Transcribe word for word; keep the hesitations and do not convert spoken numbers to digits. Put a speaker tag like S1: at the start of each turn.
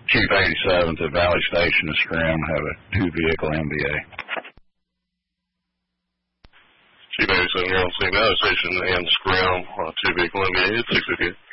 S1: Chief eighty-seventh at Valley Station and Scrim have a two-vehicle M V A.
S2: Chief eighty-seven, you're on scene, Valley Station and Scrim, uh, two-vehicle M V A, it's six fifty-eight.